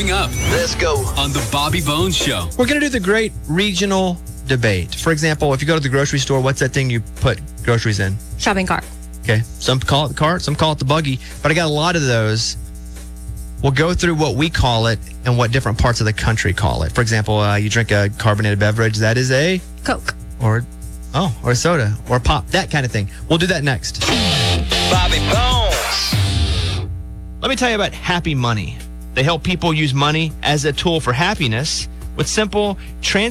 coming up. Let's go. On the Bobby Bones Show. We're going to do the great regional debate. For example, if you go to the grocery store, what's that thing you put groceries in? Shopping cart. Okay. Some call it the cart, some call it the buggy, but I got a lot of those. We'll go through what we call it and what different parts of the country call it. For example, you drink a carbonated beverage, that is a Coke. or a soda or pop, that kind of thing. We'll do that next. Bobby Bones. Let me tell you about Happy Money. They help people use money as a tool for happiness with simple